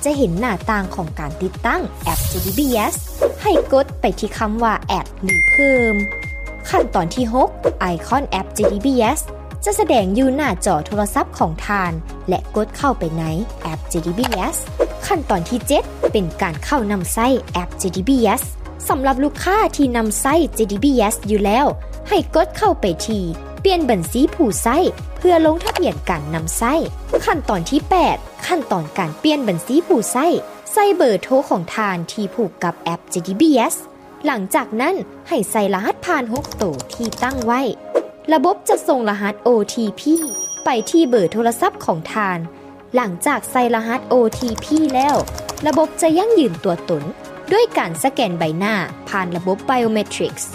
จะเห็นหน้าต่างของการติดตั้งแอป JDBS ให้กดไปที่คำว่า Add หรือเพิ่มขั้นตอนที่6ไอคอนแอป JDBS จะแสดงอยู่หน้าจอโทรศัพท์ของท่านและกดเข้าไปในแอป JDBS ขั้นตอนที่7เป็นการเข้านำไส้แอป JDBS สำหรับลูกค้าที่นำไส้ JDBS อยู่แล้วให้กดเข้าไปที่เปลี่ยนบัญชีผู้ใช้เพื่อลงทะเบียนการนำไส้ขั้นตอนที่8ขั้นตอนการเปลี่ยนบัญชีผู้ใช้ใส่เบอร์โทรของท่านที่ผูกกับแอป JDBS หลังจากนั้นให้ใส่รหัสผ่าน6ตัวที่ตั้งไว้ระบบจะส่งรหัส OTP ไปที่เบอร์โทรศัพท์ของท่านหลังจากใส่รหัส OTP แล้วระบบจะยั่งยืนตัวตนด้วยการสแกนใบหน้าผ่านระบบ Biometrics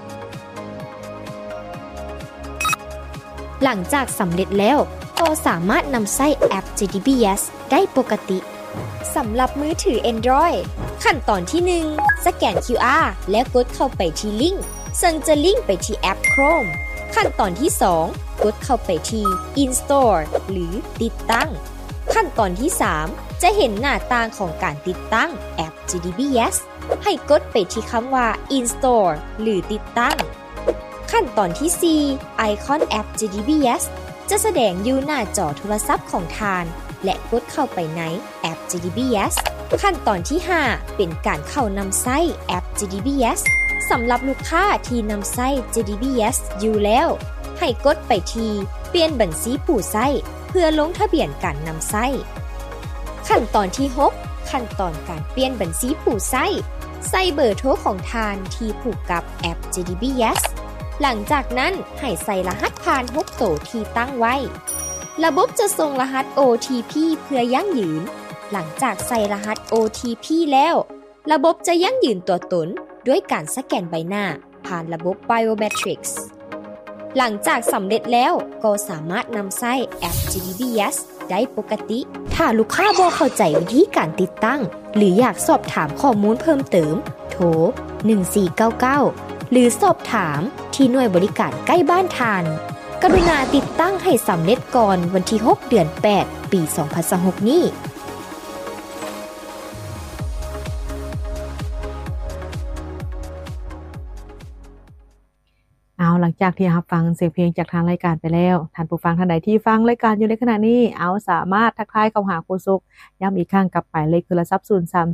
หลังจากสำเร็จแล้วก็สามารถนำใช้แอป JDBS ได้ปกติสำหรับมือถือ Android ขั้นตอนที่1สแกน QR แล้วกดเข้าไปที่ลิงก์ซึ่งจะลิงก์ไปที่แอป Chrome ขั้นตอนที่2กดเข้าไปที่ Install หรือติดตั้งขั้นตอนที่3จะเห็นหน้าต่างของการติดตั้งแอป JDBS ให้กดไปที่คำว่า Install หรือติดตั้งขั้นตอนที่4ไอคอนแอป JDBS จะแสดงอยู่หน้าจอโทรศัพท์ของท่านและกดเข้าไปในแอป JDBS ขั้นตอนที่5เป็นการเข้านำไส้แอป JDBS สำหรับลูกค้าที่นำไส้ JDBS อยู่แล้วให้กดไปที่เปลี่ยนบัญชีผู้ใช้เพื่อลงทะเบียนการนำไส้ขั้นตอนที่6ขั้นตอนการเปลี่ยนบัญชีผู้ใช้ใส่เบอร์โทรของท่านที่ผูกกับแอป JDBS หลังจากนั้นให้ใส่รหัสผ่าน6ตัวที่ตั้งไว้ระบบจะส่งรหัส OTP เพื่อยั่งยืนหลังจากใส่รหัส OTP แล้วระบบจะยั่งยืนตัวตนด้วยการสแกนใบหน้าผ่านระบบ Biometrics หลังจากสำเร็จแล้วก็สามารถนำใช้แอป JDBS ได้ปกติถ้าลูกค้าบ่เข้าใจวิธีการติดตั้งหรืออยากสอบถามข้อมูลเพิ่มเติมโทร1499หรือสอบถามที่หน่วยบริการใกล้บ้านท่านกรุณาติดตั้งให้สำเร็จก่อนวันที่6เดือน8ปี2026นี้เอาหลังจากที่รับฟังเสียงเพลงจากทางรายการไปแล้วท่านผู้ฟังท่านใดที่ฟังรายการอยู่ในขณะนี้เอาสามารถทักทายเข้าหาโฆษกย้ำอีกครั้งกับหมายเลขโทรศัพท์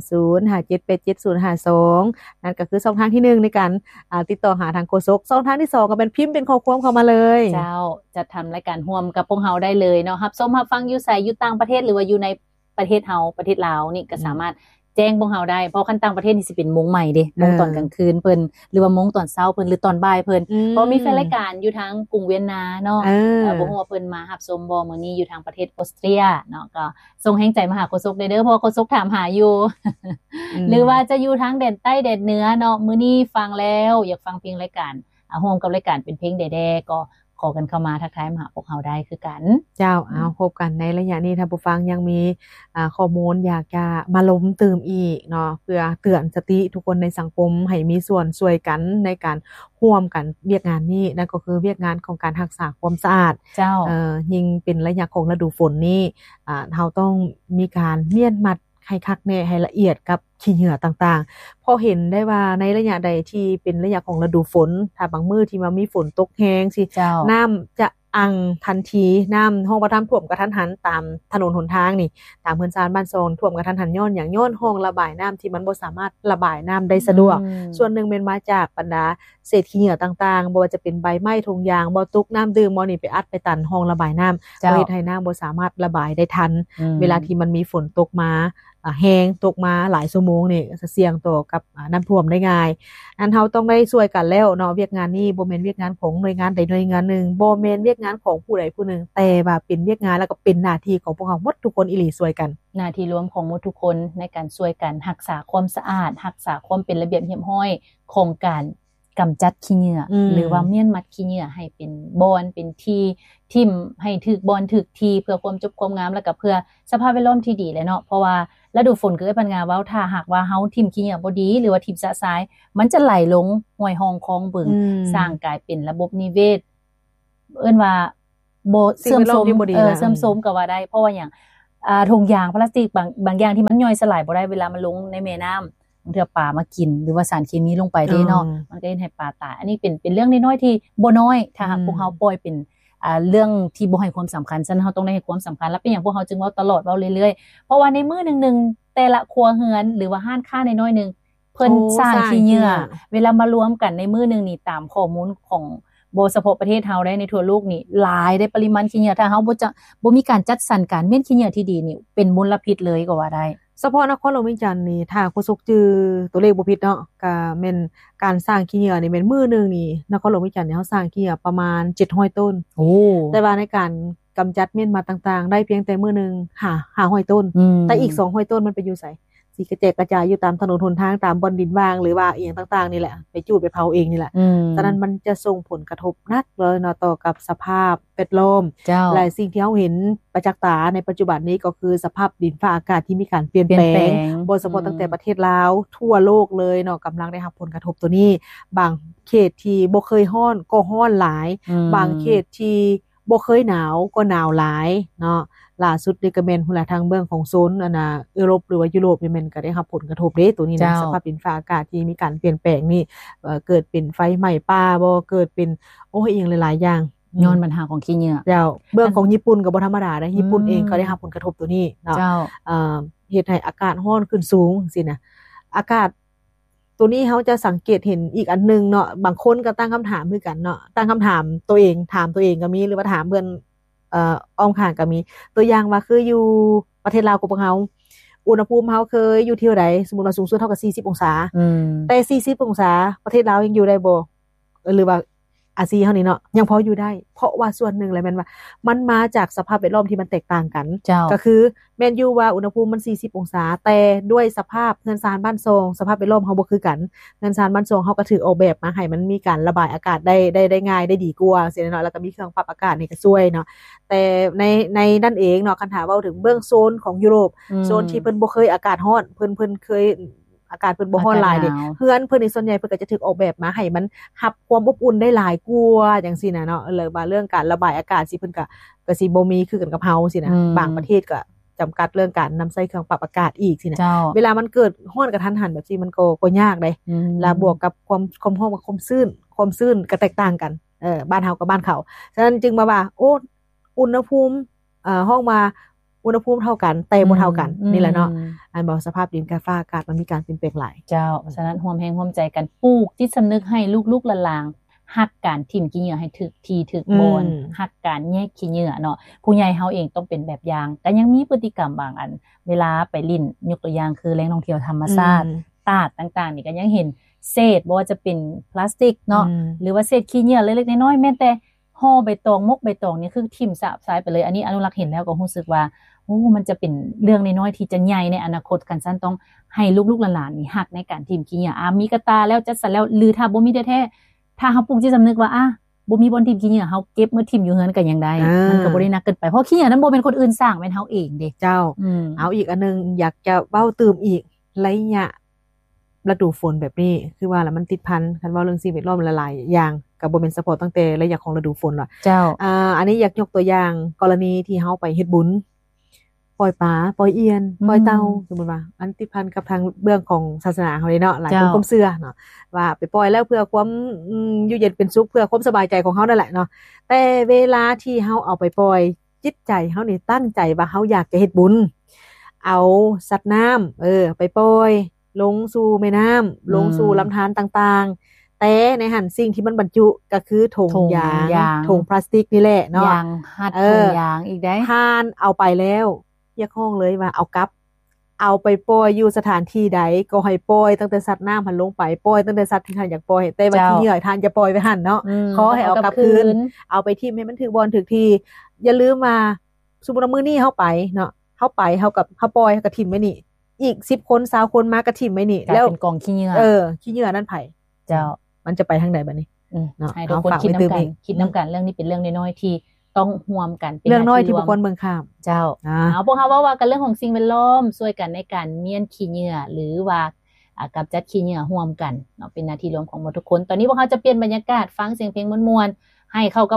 03057877052นั่นก็คือช่องทางที่1ในการติดต่อหาทางโฆษกช่องทางที่2ก็เป็นพิมพ์เป็นข้อความเข้ามาเลยเจ้าจะทำรายการร่วมกับพวกเฮาได้เลยเนาะรับชมรับฟังอยู่ไสอยู่ต่างประเทศหรือว่าอยู่ในประเทศเฮาประเทศลาวนี่ก็สามารถแจ้งพวกเฮาได้เพราะคันต่างประเทศนี่สิเป็นโมงใหม่เด้โมงตอนกลางคืนเพิ่นหรือว่าโมงตอนเช้าเพิ่นหรือตอนบ่ายเพิ่นเพราะมีแฟนรายการอยู่ทางกรุงเวียนนาเนาะบ่ฮู้ว่าเพิ่นมารับชมบ่มื้อนี้อยู่ทางประเทศออสเตรียเนาะก็ส่งแรงใจมาหาโฆษกได้เด้อเพราะโฆษกถามหาอยู่ หรือว่าจะอยู่ทางแดนใต้แดนเหนือเนาะมื้อนี้ฟังแล้วอยากฟังเพลงรายการร่วมกับรายการเป็นเพลงแด่ๆก็ขอกันเข้ามาทักทายมาหาพวกเราได้คือกันเจ้าเอาพบกันในระยะนี้ท่านผู้ฟังยังมีข้อมูลอยากจะมาล้มเติมอีกเนาะเพื่อเตือนสติทุกคนในสังคมให้มีส่วนช่วยกันในการร่วมกันเวียกงานนี้นั่นก็คือเวียกงานของการรักษาความสะอาดเจ้ายิ่งเป็นระยะของฤดูฝนนี้เราต้องมีการเมียนมัดให้คักแน่ให้ละเอียดกับขี้เหงื่อต่างๆพอเห็นได้ว่าในระยะใดที่เป็นระยะของฤดูฝนถ้าบางมื้อที่มันมีฝนตกแรงสิน้ำจะอังทันทีน้ำห้องประทามท่วมกระทันหันตามถนนหนทางนี่ตามเฮือนซานบ้านโซนท่วมกระทันหันย้อนอย่างย้อนห้องระบายน้ำที่มันบ่สามารถระบายน้ำได้สะดวกส่วนหนึ่งเป็นมาจากบรรดาเศษขี้เหงื่อต่างๆบ่ว่าจะเป็นใบไม้ถุงยางบ่ตุกน้ำดื่มบ่นี่ไปอัดไปตันห้องระบายน้ำเฮ็ดให้น้ำบ่สามารถระบายได้ทันเวลาที่มันมีฝนตกมาแห้งตกมาหลายชั่วโมงนี่จะเสี่ยงต่อกับน้ำท่วมได้ง่ายอันเฮาต้องได้ช่วยกันแล้วเนาะเวียกงานนี้บ่แม่นเวียกงานของหน่วยงานใดหน่วยงานหนึ่งบ่แม่นเวียกงานของผู้ใดผู้หนึ่งแต่ว่าเป็นเวียกงานแล้วก็เป็นหน้าที่ของพวกเราหมดทุกคนอีหลีช่วยกันหน้าที่รวมของหมดทุกคนในการช่วยกันรักษาความสะอาดรักษาความเป็นระเบียบเรียบร้อยของการกำจัดขี้เหงื่อหรือว่าเมียนมัดขี้เหงื่อให้เป็นบอนเป็นที่ทิ่มให้ถึกบอนถึกทีเพื่อความจบความงามแล้วก็เพื่อสภาพแวดล้อมที่ดีแหละเนาะเพราะว่าฤดูฝนคือปัญญาเว้าถ้าหากว่าเฮาทิ่มขี้เหงื่อบ่ดีหรือว่าทิ่มสะสายมันจะไหลลงห้วยห้องคลองบึงสร้างกลายเป็นระบบนิเวศเอิ้นว่าบ่เสื่อมโทรมก็ว่าได้เพราะว่าหยังถุงยางพลาสติกบางอย่างที่มันย่อยสลายบ่ได้เวลามันลงในแม่น้ำบางเทื่อปลามากินหรือว่าสารเคมีลงไปเด้เนาะมันก็เฮ็ดให้ปลาตายอันนี้เป็นเรื่องน้อยๆที่บ่น้อยถ้าหากพวกเฮาปล่อยเป็นเรื่องที่บ่ให้ความสำคัญฉะนั้นเฮาต้องได้ให้ความสำคัญและเป็นหยังพวกเฮาจึงเว้าตลอดเว้าเรื่อยๆเพราะว่าในมื้อนึงๆแต่ละครัวเรือนหรือว่าร้านค้าน้อยๆนึงเพิ่นสร้างขี้เหงื่อเวลามารวมกันในมื้อนึงนี่ตามข้อมูลของบ่เฉพาะประเทศเฮาได้ในทั่วโลกนี่หลายได้ปริมาณขี้เหงื่อถ้าเฮาบ่มีการจัดสรรการเม่นขี้เหงื่อที่ดีนี่เป็นมลพิษเลยก็ว่าได้เฉพาะนครหลวงเวียงจันทน์นี่ถ้าโฆษกจือตัวเลขบ่ผิดเนาะก็แม่นการสร้างขี้เหงื่อนี่แม่นมื้อนึงนี่นครหลวงเวียงจันทน์นี่เฮาสร้างขี้เหงื่อประมาณ700ต้นโอ้แต่ว่าในการกำจัดเม่นมาต่างๆได้เพียงแต่มื้อนึง500ต้นแต่อีก200ต้นมันไปอยู่ไสสิกระแจกกระจายอยู่ตามถนนหนทางตามบ่อนดินว่างหรือว่าอีหยังต่างๆนี่แหละไปจูดไปเผาเองนี่แหละฉะนั้นมันจะส่งผลกระทบหนักเลยเนาะต่อกับสภาพแวดล้อมและสิ่งที่เฮาเห็นประจักษ์ตาในปัจจุบันนี้ก็คือสภาพดินฟ้าอากาศที่มีการเปลี่ยนแปลงบ่เฉพาะตั้งแต่ประเทศลาวทั่วโลกเลยเนาะกำลังได้รับผลกระทบตัวนี้บางเขตที่บ่เคยร้อนก็ร้อนหลายบางเขตที่บ่เคยหนาวก็หนาวหลายเนาะล่าสุดนี่ก็แม่นพุ่นล่ะทางเบื้องของโซนยุโรปหรือว่ายุโรปนี่แม่นก็ได้รับผลกระทบเด้ตัวนี้นะสภาพดินฟ้าอากาศที่มีการเปลี่ยนแปลงนี่เกิดเป็นไฟไหม้ป่าบ่เกิดเป็นโอ้ยอีหยังหลายๆอย่างย้อนปัญหาของขี้เหงื่อเจ้าเบื้องของญี่ปุ่นก็บ่ธรรมดาเด้ญี่ปุ่นเองก็ได้รับผลกระทบตัวนี้เนาะเฮ็ดให้อากาศร้อนขึ้นสูงจังซี่นะอากาศตัวนี้เฮาจะสังเกตเห็นอีกอันนึงเนาะบางคนก็ตั้งคำถามคือกันเนาะตั้งคำถามตัวเองถามตัวเองก็มีหรือว่าถามเพิ่นอ้อมข้างก็มีตัวอย่างว่าคืออยู่ประเทศลาวกับพวกเฮาอุณหภูมิเฮาเคยอยู่ที่เท่าใดสมมุติว่าสูงสุดเท่ากับ40องศาแต่40องศาประเทศลาวยังอยู่ได้บ่หรือว่าอาซีเฮานี่เนาะยังพออยู่ได้เพราะว่าส่วนหนึ่งเลยแม่นว่ามันมาจากสภาพแวดล้อมที่มันแตกต่างกันก็คือแม่นอยู่ว่าอุณหภูมิมัน40องศาแต่ด้วยสภาพเรือนซานบ้านทรงสภาพแวดล้อมเฮาบ่คือกันเรือนซานบ้านทรงเฮาก็ถูกออกแบบมาให้มันมีการระบายอากาศได้ง่ายได้ดีกว่าซี่เนาะแล้วก็มีเครื่องปรับอากาศนี่ก็ช่วยเนาะแต่ในนั่นเองเนาะคันถามเว้าถึงเบื้องโซนของยุโรปโซนที่เพิ่นบ่เคยอากาศร้อนเพิ่นเคยอากาศเพิ่นบ่ร้อนหลายเด้เฮือนเพิ่นนี่ส่วนใหญ่เพิ่นก็จะถูกออกแบบมาให้มันรับความอบอุ่นได้หลายกว่าจังซี่น่ะเนาะเลยว่าเรื่องการระบายอากาศสิเพิ่นก็สิบ่มีคือกันกับเฮาสินะบางประเทศก็จำกัดเรื่องการนำใช้เครื่องปรับอากาศอีกสินะเวลามันเกิดร้อนกระทันหันแบบนี้มันก็ยากเด้แล้วบวกกับความร้อนกับความชื้นก็แตกต่างกันบ้านเฮากับบ้านเขาฉะนั้นจึงมาว่าโอ้อุณหภูมิห้องมาอุณหภูมิเท่ากันแต่บ่เท่ากันนี่แหละเนาะอันบอกสภาพดินฟ้าอากาศมันมีการเปลี่ยนแปลงหลายเจ้าฉะนั้นร่วมแรงร่วมใจกันปลูกจิตสำนึกให้ลูกๆหลานๆฮักการทิ่มขี้เหงื่อให้ถึกที่ถึกบอนฮักการแยกขี้เหงื่อเนาะผู้ใหญ่เฮาเองต้องเป็นแบบอย่างแต่ยังมีพฤติกรรมบางอันเวลาไปลิ้นยกตัวอย่างคือแหล่งท่องเที่ยวธรรมชาติตาดต่างๆนี่ก็ยังเห็นเศษบ่ว่าจะเป็นพลาสติกเนาะหรือว่าเศษขี้เหงื่อเล็กๆน้อยๆแม้แต่ห่อใบตองมกใบตองนี่คือทิ่มสาบสายไปเลยอันนี้อนุรักษ์เห็นแล้วก็รู้สึกว่าโอ้มันจะเป็นเรื่องน้อยๆที่จะใหญ่ในอนาคตกันซั่นต้องให้ลูกๆหลานๆนี่ฮักในการทิ่มขี้เหงื่อมีกระตาแล้วจัดสรรแล้วหรือถ้าบ่มีแท้ๆถ้าเฮาปลูกจิตสำนึกว่าบ่มีบ่อนทิ่มขี้เหงื่อเฮาเก็บมาทิ่มอยู่เฮือนก็ยังได้มันก็บ่ได้หนักเกินไปเพราะขี้เหงื่อนั้นบ่เป็นคนอื่นสร้างแม่นเฮาเองเด้เจ้าเอาอีกอันนึงอยากจะเว้าเติมอีกระยะฤดูฝนแบบนี้คือว่าแล้วมันติดพันคันเว้าเรื่องสิ่งแวดล้อมหลายๆอย่างก็บ่แม่นเฉพาะตั้งแต่ระยะของฤดูฝนหรอกเจ้าอันนี้อยากยกตัวอย่างกรณีที่เฮาไปเฮ็ดบุญปล่อยปลาปล่อยเอียนปล่อยเต่าสมมุติว่าอันติดพันกับทางเบื้องของศาสนาเฮาเนาะหลายคนความเชื่อเนาะว่าไปปล่อยแล้วเพื่อความอยู่เย็นเป็นสุขเพื่อความสบายใจของเฮานั่นแหละเนาะแต่เวลาที่เฮาเอาไปปล่อยจิตใจเฮานี่ตั้งใจว่าเฮาอยากจะเฮ็ดบุญเอาสัตว์น้ำไปปล่อยลงสู่แม่น้ำลงสู่ลำธารต่างๆแต่ในหันสิ่งที่มันบรรจุก็คือถุงยางถุงพลาสติกนี่แหละเนาะยางหัดถุงยางอีกได้ทานเอาไปแล้วอย่าคล้องเลยว่าเอากลับเอาไปปล่อยอยู่สถานที่ใดก็ให้ปล่อยตั้งแต่สัตว์น้ำหันลงไปปล่อยตั้งแต่สัตว์ที่ท่านอยากปล่อยแต่ว่าที่เหนื่อยท่านจะปล่อยไปหั่นเนาะขอให้เอากลับคืนเอาไปทิ่มให้มันถึกบอลถึกที่อย่าลืมมาสมมุติว่ามื้อนี้เฮาไปเนาะเฮาไปเฮากับเฮาปล่อยเฮาก็ทิ่มไว้นี่อีก10คน20คนมากระถิ่มไว้นี่แล้วเป็นกองขี้เหงื่อขี้เหงื่อนั่นไผเจ้ามันจะไปทางใดบัดนี้เนาะให้ทุกคนคิดนำกันเรื่องนี้เป็นเรื่องน้อยๆที่ต้องร่วมกันเป็นเรื่องน้อยที่บุคคลเบิ่งข้ามเจ้าพวกเฮาว่ากันเรื่องของสิ่งแวดล้อมช่วยกันในการเมียนขี้เหงื่อหรือว่ากำจัดขี้เหงื่อร่วมกันเนาะเป็นหน้าที่ร่วมของหมดทุกคนตอนนี้พวกเฮาจะเปลี่ยนบรรยากาศฟังเสียงเพลงม่วนๆให้เข้ากับ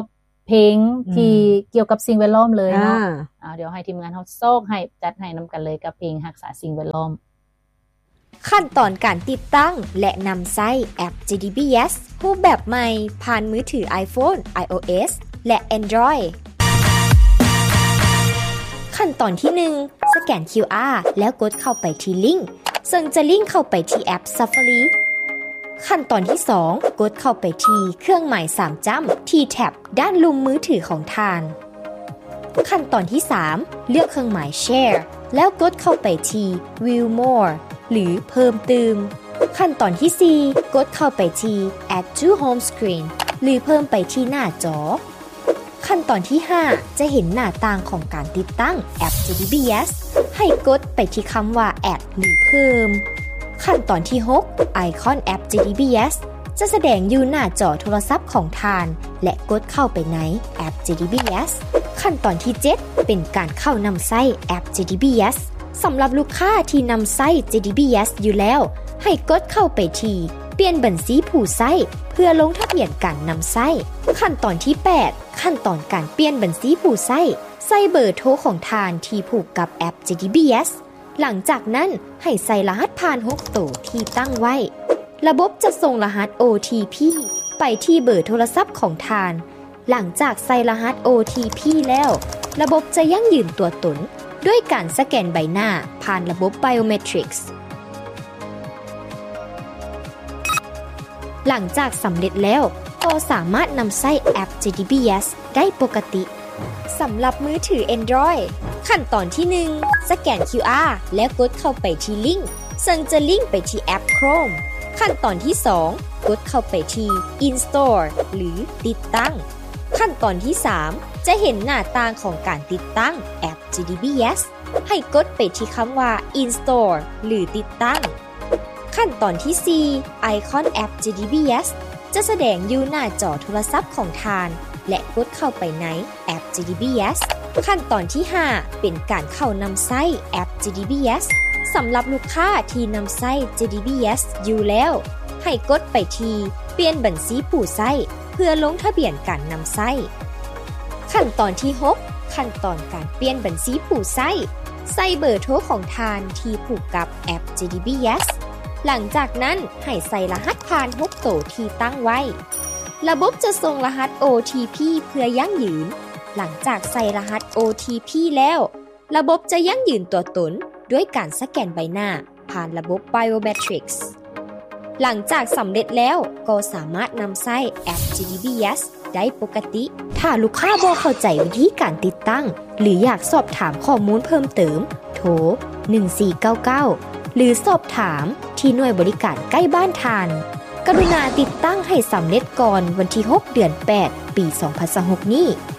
เพลงที่เกี่ยวกับสิ่งแวดล้อมเลยเนาะเดี๋ยวให้ทีมงานเฮาโซกให้จัดให้นำกันเลยกับเพลงรักษาสิ่งแวดล้อมขั้นตอนการติดตั้งและนำใช้แอป JDBS รูปแบบใหม่ผ่านมือถือ iPhone, iOS และ Android ขั้นตอนที่1สแกน QR แล้วกดเข้าไปที่ลิงก์ซึ่งจะลิงก์เข้าไปที่แอป Safari ขั้นตอนที่2กดเข้าไปที่เครื่องหมาย3จ้ำที่แท็บด้านมุมมือถือของท่านขั้นตอนที่3เลือกเครื่องหมาย Share แล้วกดเข้าไปที่ View More หรือเพิ่มเติมขั้นตอนที่4กดเข้าไปที่ Add to Home Screen หรือเพิ่มไปที่หน้าจอขั้นตอนที่5จะเห็นหน้าต่างของการติดตั้งแอป JDBS ให้กดไปที่คำว่า Add หรือเพิ่มขั้นตอนที่6ไอคอนแอป JDBS จะแสดงอยู่หน้าจอโทรศัพท์ของท่านและกดเข้าไปในแอป JDBS ขั้นตอนที่7เป็นการเข้านำใช้แอป JDBS สำหรับลูกค้าที่นำใช้ JDBS อยู่แล้วให้กดเข้าไปที่เปลี่ยนบัญชีผู้ใช้เพื่อลงทะเบียนการนำใช้ขั้นตอนที่8ขั้นตอนการเปลี่ยนบัญชีผู้ใช้ใส่เบอร์โทรของท่านที่ผูกกับแอป JDBS หลังจากนั้นให้ใส่รหัสผ่าน6ตัวที่ตั้งไว้ระบบจะส่งรหัส OTP ไปที่เบอร์โทรศัพท์ของท่านหลังจากใส่รหัส OTP แล้วระบบจะยั่งยืนตัวตนด้วยการสแกนใบหน้าผ่านระบบ Biometrics หลังจากสำเร็จแล้วก็สามารถนำใช้แอป JDBS ได้ปกติสำหรับมือถือ Android ขั้นตอนที่1สแกน QR แล้วกดเข้าไปที่ลิงก์ซึ่งจะลิงก์ไปที่แอป Chrome ขั้นตอนที่2กดเข้าไปที่ Install หรือติดตั้งขั้นตอนที่3จะเห็นหน้าต่างของการติดตั้งแอป JDBS ให้กดไปที่คำว่า Install หรือติดตั้งขั้นตอนที่4ไอคอนแอป JDBS จะแสดงอยู่หน้าจอโทรศัพท์ของท่านและกดเข้าไปในแอป JDBS ขั้นตอนที่5เป็นการเข้านำใช้แอป JDBS สำหรับลูกค้าที่นำใช้ JDBS อยู่แล้วให้กดไปที่เปลี่ยนบัญชีผู้ใช้เพื่อลงทะเบียนการนำใช้ขั้นตอนที่6ขั้นตอนการเปลี่ยนบัญชีผู้ใช้ใส่เบอร์โทรของท่านที่ผูกกับแอป JDBS หลังจากนั้นให้ใส่รหัสผ่าน6ตัวที่ตั้งไว้ระบบจะส่งรหัส OTP เพื่อยั่งยืนหลังจากใส่รหัส OTP แล้วระบบจะยั่งยืนตัวตนด้วยการสแกนใบหน้าผ่านระบบ Biometrics หลังจากสำเร็จแล้วก็สามารถนำใช้แอป JDBS ได้ปกติถ้าลูกค้าบ่เข้าใจวิธีการติดตั้งหรืออยากสอบถามข้อมูลเพิ่มเติมโทร1499หรือสอบถามที่หน่วยบริการใกล้บ้านท่านกรุณาติดตั้งให้สำเร็จก่อนวันที่6 เดือน 8 ปี 2026 นี้